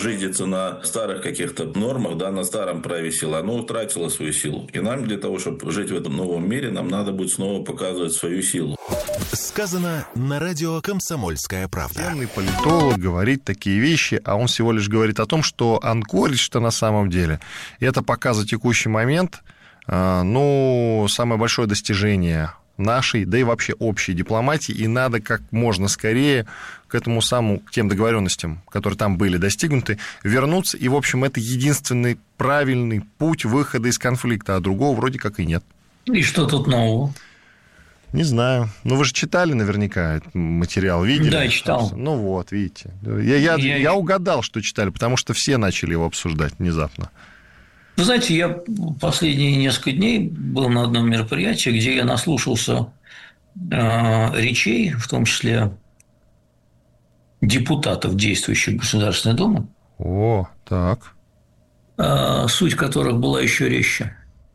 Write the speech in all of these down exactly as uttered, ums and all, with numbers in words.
жидится на старых каких-то нормах, да, на старом праве силы, оно утратило свою силу. И нам для того, чтобы жить в этом новом мире, нам надо будет снова показывать свою силу. Сказано на радио «Комсомольская правда». Военный политолог говорит такие вещи, а он всего лишь говорит о том, что Анкоридж-то на самом деле это пока за текущий момент, ну, самое большое достижение нашей, да и вообще общей дипломатии, и надо как можно скорее к этому самому, к тем договоренностям, которые там были достигнуты, вернуться, и, в общем, это единственный правильный путь выхода из конфликта, а другого вроде как и нет. И что тут нового? Не знаю. Ну, вы же читали наверняка этот материал, видели? Да, читал. Ну, вот, видите. Я, я, я... я угадал, что читали, потому что все начали его обсуждать внезапно. Вы знаете, я последние несколько дней был на одном мероприятии, где я наслушался э, речей, в том числе депутатов действующей Государственной Думы. О, так. Э, суть которых была еще резче.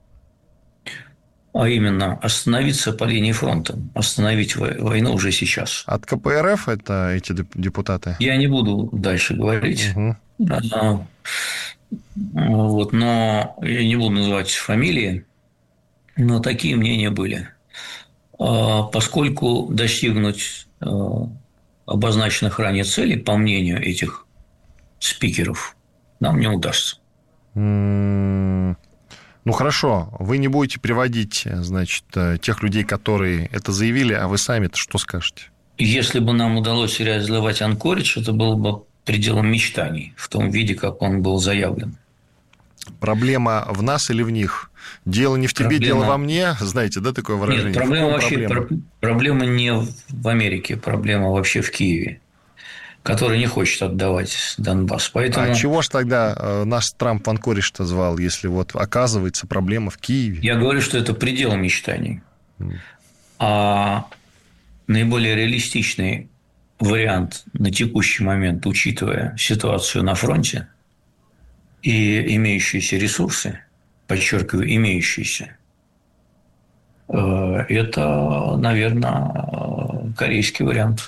А именно, остановиться по линии фронта, остановить войну уже сейчас. От ка пэ эр эф это эти депутаты? Я не буду дальше говорить. Угу. А, вот, но я не буду называть фамилии, но такие мнения были. А, поскольку достигнуть а, обозначенных ранее целей, по мнению этих спикеров, нам не удастся. Mm. Ну, хорошо, вы не будете приводить, значит, тех людей, которые это заявили, а вы сами-то что скажете? Если бы нам удалось реализовать Анкоридж, это было бы пределом мечтаний в том виде, как он был заявлен. Проблема в нас или в них? Дело не в тебе, проблема... дело во мне, знаете, да, такое выражение? Нет, проблема вообще проблема? проблема не в Америке, проблема вообще в Киеве, который не хочет отдавать Донбасс. Поэтому... А чего ж тогда наш Трамп Анкоридж-то звал, если вот оказывается проблема в Киеве? Я говорю, что это предел мечтаний. Mm. А наиболее реалистичный вариант на текущий момент, учитывая ситуацию на фронте и имеющиеся ресурсы, подчеркиваю, имеющиеся, это, наверное, корейский вариант.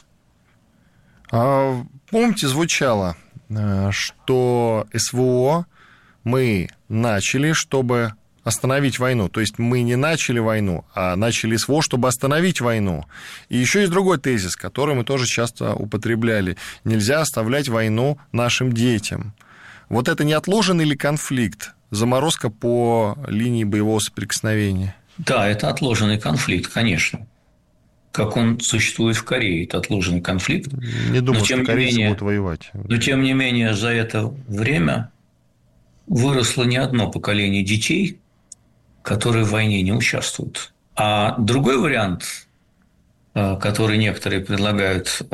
Помните, звучало, что эс вэ о мы начали, чтобы остановить войну. То есть мы не начали войну, а начали эс вэ о, чтобы остановить войну. И еще есть другой тезис, который мы тоже часто употребляли. Нельзя оставлять войну нашим детям. Вот это не отложенный ли конфликт, заморозка по линии боевого соприкосновения? Да, это отложенный конфликт, конечно. Как он существует в Корее, это отложенный конфликт. Не думаю, но, что корейцы менее, будут воевать. Но, тем не менее, за это время выросло не одно поколение детей, которые в войне не участвуют. А другой вариант, который некоторые предлагают